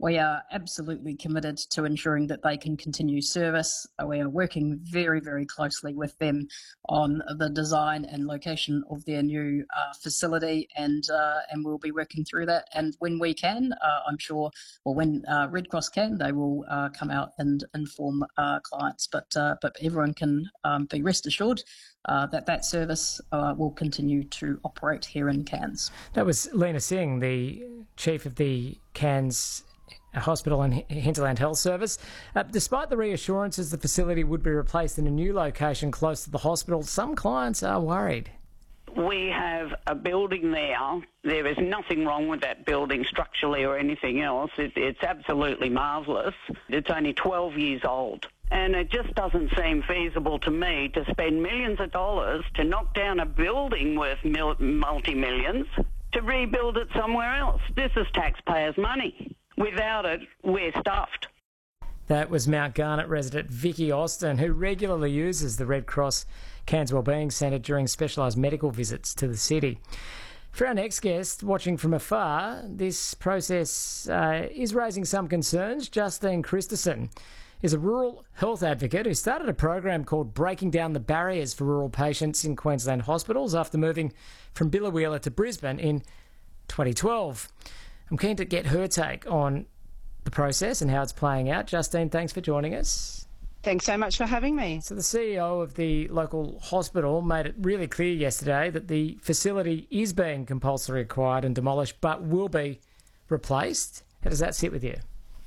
We are absolutely committed to ensuring that they can continue service. We are working very, very closely with them on the design and location of their new facility, and we'll be working through that. And when we can, I'm sure, or when Red Cross can, they will come out and inform clients. But everyone can be rest assured that service will continue to operate here in Cairns. That was Lena Singh, the chief of the Cairns Hospital and Hinterland Health Service. Despite the reassurances the facility would be replaced in a new location close to the hospital, some clients are worried. We have a building there. There is nothing wrong with that building structurally or anything else. It's absolutely marvellous. It's only 12 years old. And it just doesn't seem feasible to me to spend millions of dollars to knock down a building worth multi-millions to rebuild it somewhere else. This is taxpayers' money. Without it, we're stuffed. That was Mount Garnet resident Vicky Austin, who regularly uses the Red Cross Cairns Wellbeing Centre during specialised medical visits to the city. For our next guest, watching from afar, this process is raising some concerns. Justine Christensen is a rural health advocate who started a program called Breaking Down the Barriers for Rural Patients in Queensland Hospitals after moving from Biloela to Brisbane in 2012. I'm keen to get her take on the process and how it's playing out. Justine, thanks for joining us. Thanks so much for having me. So the CEO of the local hospital made it really clear yesterday that the facility is being compulsory acquired and demolished but will be replaced. How does that sit with you?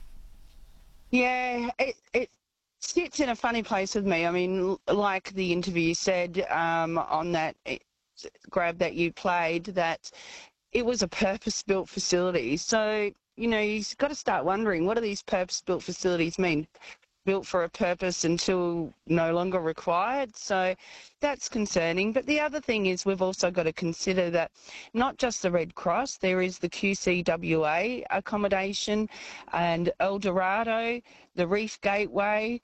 Yeah, it sits in a funny place with me. I mean, like the interview said on that grab that you played, that it was a purpose-built facility. So, you know, you've got to start wondering, what do these purpose-built facilities mean? Built for a purpose until no longer required. So that's concerning. But the other thing is we've also got to consider that not just the Red Cross, there is the QCWA accommodation and El Dorado, the Reef Gateway,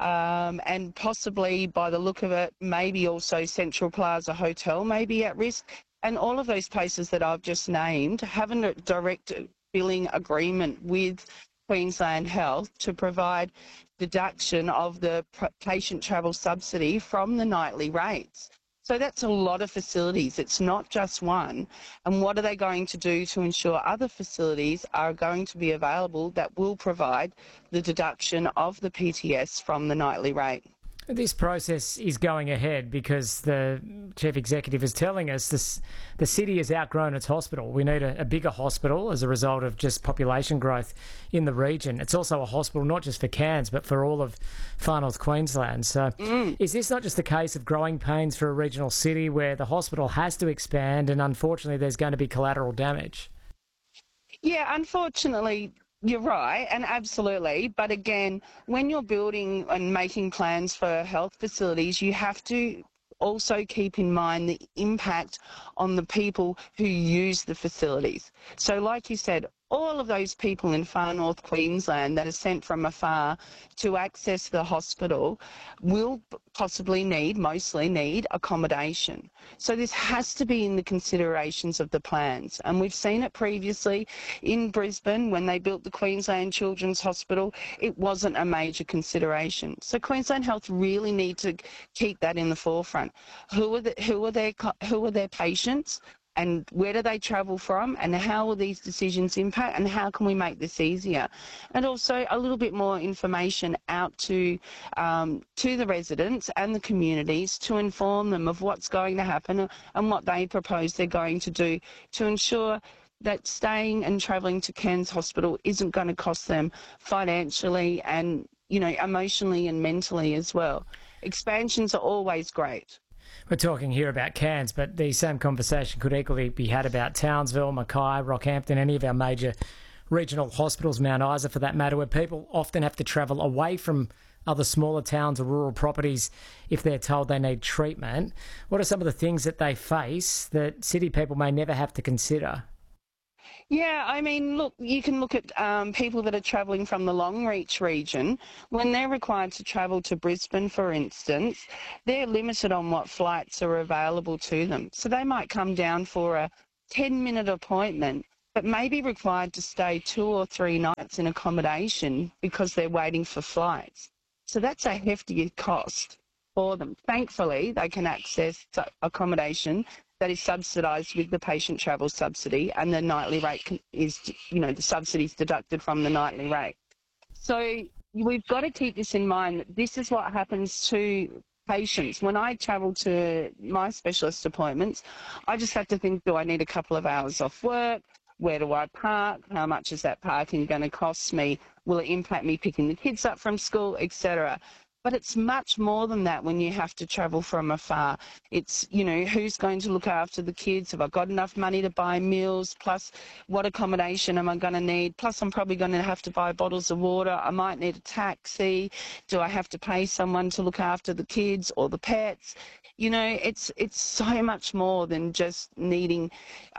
and possibly, by the look of it, maybe also Central Plaza Hotel may be at risk. And all of those places that I've just named have a direct billing agreement with Queensland Health to provide deduction of the patient travel subsidy from the nightly rates. So that's a lot of facilities. It's not just one. And what are they going to do to ensure other facilities are going to be available that will provide the deduction of the PTS from the nightly rate? This process is going ahead because the chief executive is telling us the city has outgrown its hospital. We need a bigger hospital as a result of just population growth in the region. It's also a hospital not just for Cairns but for all of Far North Queensland. So is this not just a case of growing pains for a regional city where the hospital has to expand and unfortunately there's going to be collateral damage? Yeah, unfortunately, you're right, and absolutely. But again, when you're building and making plans for health facilities, you have to also keep in mind the impact on the people who use the facilities. So like you said, all of those people in Far North Queensland that are sent from afar to access the hospital will mostly need accommodation. So this has to be in the considerations of the plans. And we've seen it previously in Brisbane when they built the Queensland Children's Hospital. It wasn't a major consideration. So Queensland Health really need to keep that in the forefront. Who are their patients? And where do they travel from, and how will these decisions impact, and how can we make this easier? And also a little bit more information out to the residents and the communities to inform them of what's going to happen and what they propose they're going to do to ensure that staying and travelling to Cairns Hospital isn't going to cost them financially and, you know, emotionally and mentally as well. Expansions are always great. We're talking here about Cairns, but the same conversation could equally be had about Townsville, Mackay, Rockhampton, any of our major regional hospitals, Mount Isa for that matter, where people often have to travel away from other smaller towns or rural properties if they're told they need treatment. What are some of the things that they face that city people may never have to consider? Yeah, I mean, look, you can look at people that are travelling from the Longreach region. When they're required to travel to Brisbane, for instance, they're limited on what flights are available to them. So they might come down for a 10-minute appointment, but may be required to stay 2 or 3 nights in accommodation because they're waiting for flights. So that's a hefty cost for them. Thankfully, they can access accommodation that is subsidised with the patient travel subsidy, and the nightly rate is, the subsidy's deducted from the nightly rate. So we've got to keep this in mind. This is what happens to patients. When I travel to my specialist appointments, I just have to think, do I need a couple of hours off work? Where do I park? How much is that parking going to cost me? Will it impact me picking the kids up from school, etc.? But it's much more than that when you have to travel from afar. It's, who's going to look after the kids? Have I got enough money to buy meals? Plus, what accommodation am I going to need? Plus, I'm probably going to have to buy bottles of water. I might need a taxi. Do I have to pay someone to look after the kids or the pets? It's so much more than just needing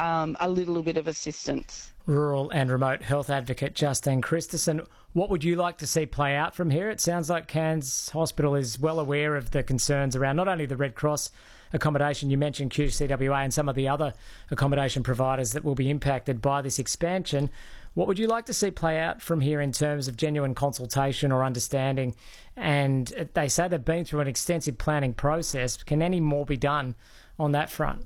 a little bit of assistance. Rural and remote health advocate Justine Christensen. What would you like to see play out from here? It sounds like Cairns Hospital is well aware of the concerns around not only the Red Cross accommodation, you mentioned QCWA and some of the other accommodation providers that will be impacted by this expansion. What would you like to see play out from here in terms of genuine consultation or understanding? And they say they've been through an extensive planning process. Can any more be done on that front?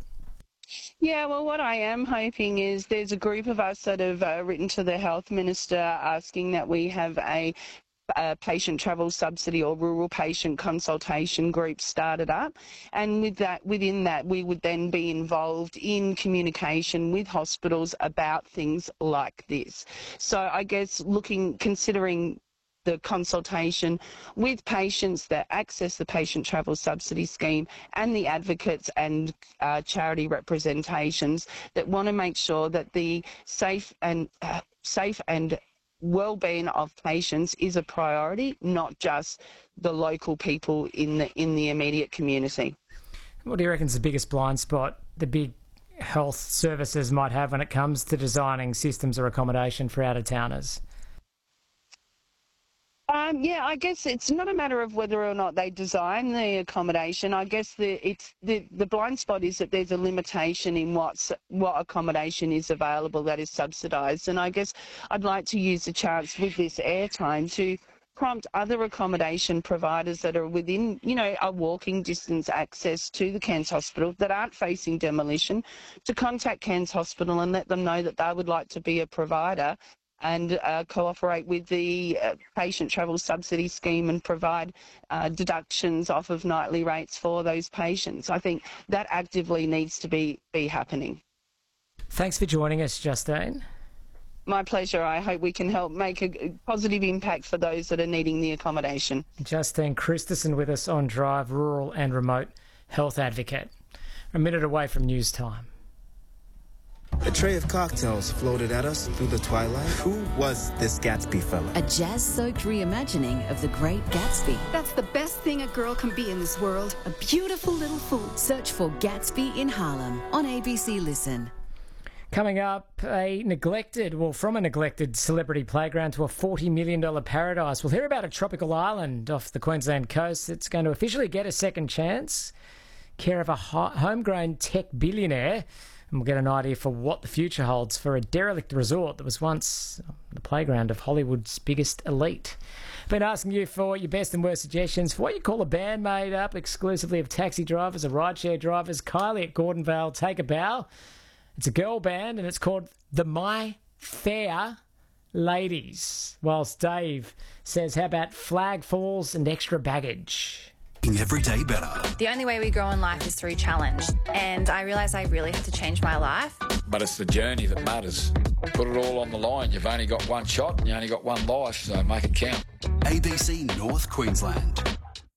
Yeah, well, what I am hoping is there's a group of us that have written to the Health Minister asking that we have a patient travel subsidy or rural patient consultation group started up, and within that we would then be involved in communication with hospitals about things like this. So I guess considering the consultation with patients that access the patient travel subsidy scheme and the advocates and charity representations that want to make sure that the safe and well-being of patients is a priority, not just the local people in the immediate community. What do you reckon is the biggest blind spot the big health services might have when it comes to designing systems or accommodation for out-of-towners? I guess it's not a matter of whether or not they design the accommodation. I guess the blind spot is that there's a limitation in what accommodation is available that is subsidised. And I guess I'd like to use the chance with this airtime to prompt other accommodation providers that are within, a walking distance access to the Cairns Hospital that aren't facing demolition to contact Cairns Hospital and let them know that they would like to be a provider and cooperate with the patient travel subsidy scheme and provide deductions off of nightly rates for those patients. I think that actively needs to be happening. Thanks for joining us, Justine. My pleasure. I hope we can help make a positive impact for those that are needing the accommodation. Justine Christensen with us on Drive, rural and remote health advocate. A minute away from news time. A tray of cocktails floated at us through the twilight. Who was this Gatsby fella? A jazz-soaked reimagining of The Great Gatsby. That's the best thing a girl can be in this world. A beautiful little fool. Search for Gatsby in Harlem on ABC Listen. Coming up, from a neglected celebrity playground to a $40 million paradise. We'll hear about a tropical island off the Queensland coast that's going to officially get a second chance. Care of a homegrown tech billionaire. And we'll get an idea for what the future holds for a derelict resort that was once the playground of Hollywood's biggest elite. Been asking you for your best and worst suggestions for what you call a band made up exclusively of taxi drivers or rideshare drivers. Kylie at Gordonvale, take a bow. It's a girl band and it's called the My Fair Ladies. Whilst Dave says, how about flag falls and extra baggage? Every day better. The only way we grow in life is through challenge, and I realised I really had to change my life. But it's the journey that matters. Put it all on the line. You've only got one shot and you only got one life, so make it count. ABC North Queensland.